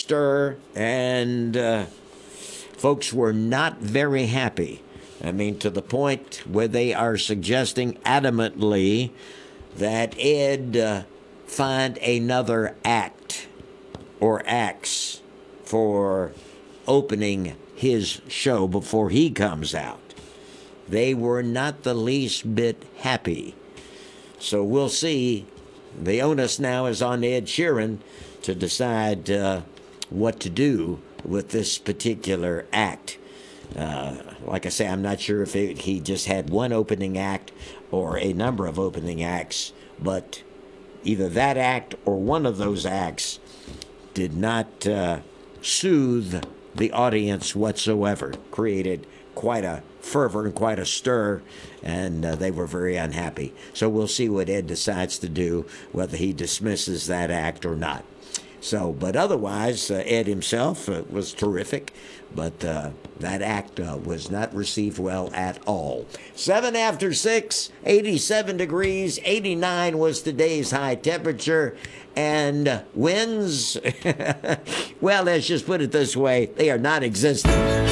stir, and folks were not very happy. I mean, to the point where they are suggesting adamantly that Ed find another act or acts for opening his show before he comes out. They were not the least bit happy. So we'll see. The onus now is on Ed Sheeran to decide what to do with this particular act. Like I say, I'm not sure if he just had one opening act or a number of opening acts, but either that act or one of those acts did not soothe the audience whatsoever, created quite a fervor and quite a stir, and they were very unhappy. So we'll see what Ed decides to do, whether he dismisses that act or not. So, but otherwise, Ed himself was terrific, but that act was not received well at all. 7 after 6, 87 degrees, 89 was today's high temperature, and winds, well, let's just put it this way, they are non-existent.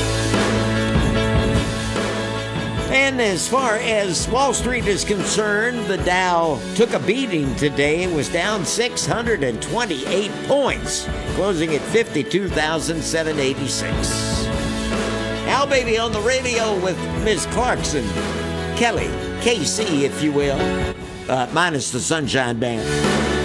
And as far as Wall Street is concerned, the Dow took a beating today. It was down 628 points, closing at 52,786. Al Baby on the radio with Ms. Clarkson, Kelly, KC, if you will, minus the Sunshine Band.